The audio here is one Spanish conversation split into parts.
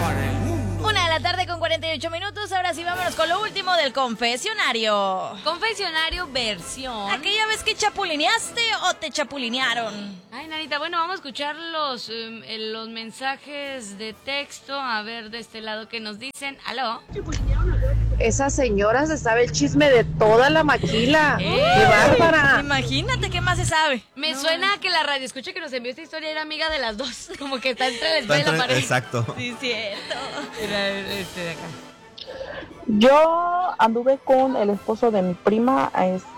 para el mundo. 1:48 ahora sí vámonos con lo último del confesionario. Confesionario versión. ¿Aquella vez que chapulineaste o te chapulinearon? Ay, Nanita, bueno, vamos a escuchar los mensajes de texto. A ver, de este lado, ¿qué nos dicen? ¿Aló? Esa señora se sabe el chisme de toda la maquila. ¡Qué bárbara! Imagínate qué más se sabe. Me suena que la radio escucha que nos envió esta historia era amiga de las dos. Como que está entre la espada y la pared. Exacto. Sí, cierto. Era este de acá. Yo anduve con el esposo de mi prima,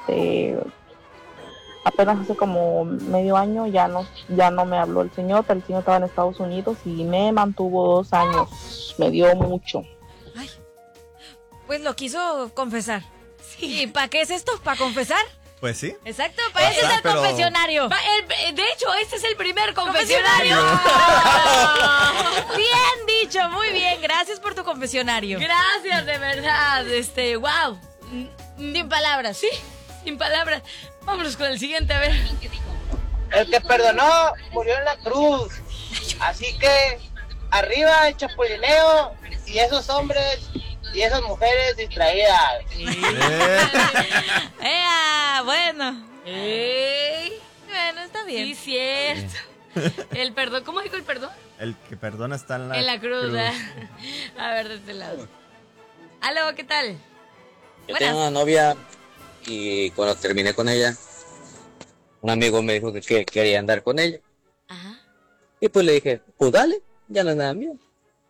apenas hace como medio año, ya no me habló el señor, pero el señor estaba en Estados Unidos y me mantuvo 2 años, me dio mucho. Ay, pues lo quiso confesar. Sí. ¿Y para qué es esto? ¿Para confesar? Pues sí. Exacto, para ese es el confesionario. De hecho, este es el primer confesionario. Bien dicho, muy bien. Gracias por tu confesionario. Gracias, de verdad. Wow. Sin palabras. Sí, sin palabras. Vámonos con el siguiente, a ver. El que perdonó murió en la cruz. Así que arriba el chapulineo y esos hombres y esas mujeres distraídas. Bueno. Bueno, está bien. Sí, cierto. El perdón, ¿cómo dijo el perdón? El que perdona está en la cruz. A ver, de este lado. Aló, ¿qué tal? Yo tenía una novia y cuando terminé con ella, un amigo me dijo que quería andar con ella. Ajá. Y pues le dije, pues dale, ya no es nada mío.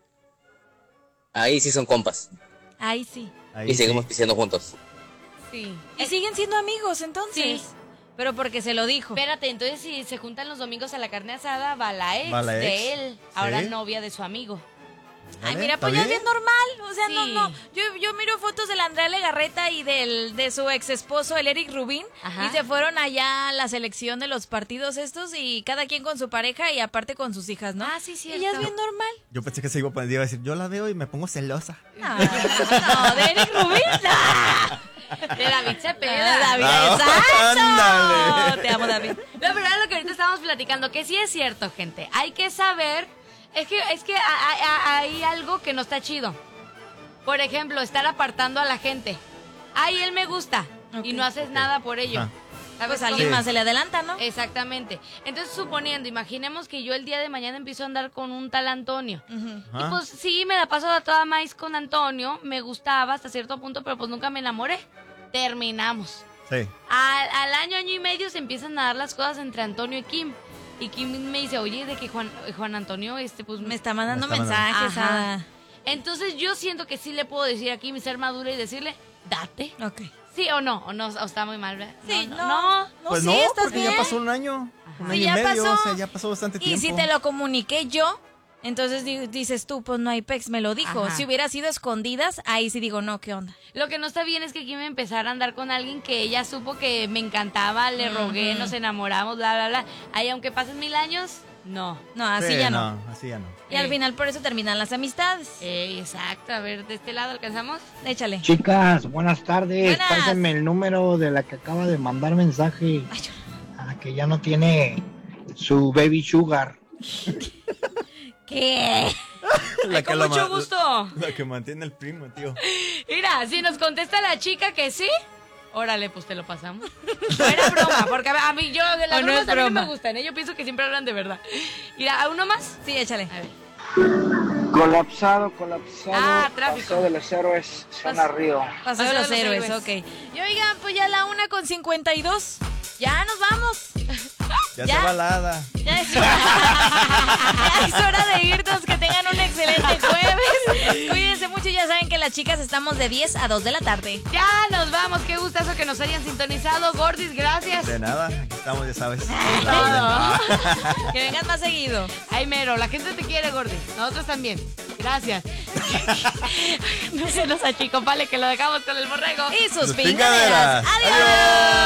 Ahí sí son compas. Ahí sí. Ahí Y seguimos pisteando juntos. Sí. ¿Y siguen siendo amigos entonces? Sí. Pero porque se lo dijo. Espérate, entonces si se juntan los domingos a la carne asada, va la ex, Va la ex. de él, ahora Sí. novia de su amigo. Ay, ¿Vale? mira, pues ¿Está ya es bien normal. O sea, Sí. no. Yo miro fotos de la Andrea Legarreta y de su ex esposo, el Eric Rubín. Ajá. Y se fueron allá a la selección de los partidos estos y cada quien con su pareja y aparte con sus hijas, ¿no? Ah, sí, Y cierto. ya es bien normal. Yo pensé que se iba a poner, iba a decir, yo la veo y me pongo celosa. No, de Eric Rubín. No. De David Cepeda. David, Ándale. exacto. Te amo, David. No, pero era lo que ahorita estábamos platicando, que sí es cierto, gente. Hay que saber, es que hay algo que no está chido. Por ejemplo, estar apartando a la gente. Ay, él me gusta. Ok. Y no haces nada por ello. Ajá. ¿Sabes Pues a alguien cómo? más se le adelanta, ¿no? Exactamente. Entonces, suponiendo, imaginemos que yo el día de mañana empiezo a andar con un tal Antonio. Ujú. Y pues sí, me la paso a toda maíz con Antonio, me gustaba hasta cierto punto, pero pues nunca me enamoré. Terminamos. Sí. Al año y medio se empiezan a dar las cosas entre Antonio y Kim. Y Kim me dice, oye, de que Juan Antonio, pues Me está mandando Me está mensajes. Ajá. Entonces yo siento que sí le puedo decir a Kim, ser madura y decirle, date. Ok. ¿Sí o no? ¿O está muy mal, ¿verdad? Sí, no. Pues sí, no, estás porque bien. ya pasó un año. Un Sí, año y ya medio, pasó. o sea, ya pasó bastante tiempo. Y si te lo comuniqué yo, entonces dices tú, pues no hay pex, me lo dijo. Ajá. Si hubiera sido escondidas, ahí sí digo, no, ¿qué onda? Lo que no está bien es que Kim empezara a andar con alguien que ella supo que me encantaba, le rogué, nos enamoramos, bla, bla, bla. Ahí, aunque pasen 1000 años, no. No, así Sí, ya no. Así ya no. Y al final por eso terminan las amistades. Exacto. A ver, de este lado, ¿alcanzamos? Échale. Chicas, buenas tardes. Buenas. Pásenme el número de la que acaba de mandar mensaje. Ay, yo- Que ya no tiene su baby sugar. ¿Qué? La Con lo mucho ma- gusto. La que mantiene el primo, tío. Mira, si nos contesta la chica que sí, órale, pues te lo pasamos. No era broma, porque a mí las O no bromas es a mí no broma. me gustan, ¿eh? Yo pienso que siempre hablan de verdad. Mira, ¿a uno más? Sí, échale. A ver. Colapsado. Ah, tráfico. Paseo de los héroes, zona Río. Paseo de los héroes, ok. Y oigan, pues ya la 1:52. Ya nos vamos. Ya Ya. se va la hada. Ya es hora. Ya es hora de irnos. Que tengan un excelente jueves. Cuídense mucho. Ya saben que las chicas estamos de 10 a 2 de la tarde. Ya nos vamos, qué gustazo que nos hayan sintonizado. Gordis, gracias. De nada, aquí estamos, ya sabes. Todo. Que vengan más seguido. Ay, mero, la gente te quiere, Gordis. Nosotros también. Gracias. No se nos achicopale que lo dejamos con el borrego. Y sus Sus pingaderas. pingaderas. Adiós.